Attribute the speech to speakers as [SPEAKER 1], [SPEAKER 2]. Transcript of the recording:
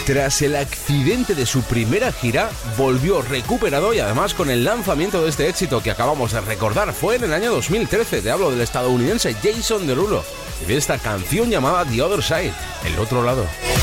[SPEAKER 1] Tras el accidente de su primera gira, volvió recuperado y además con el lanzamiento de este éxito que acabamos de recordar. Fue en el año 2013, te hablo del estadounidense Jason Derulo y de esta canción llamada The Other Side, el otro lado.